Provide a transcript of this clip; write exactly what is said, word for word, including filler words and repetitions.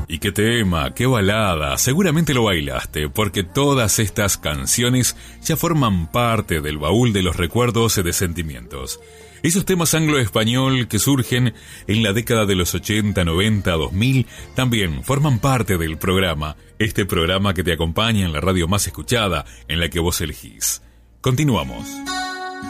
Y qué tema, qué balada, seguramente lo bailaste, porque todas estas canciones ya forman parte del baúl de los recuerdos de sentimientos. Esos temas anglo-español que surgen en la década de los ochenta, noventa, dos mil, también forman parte del programa, este programa que te acompaña en la radio más escuchada, en la que vos elegís. Continuamos.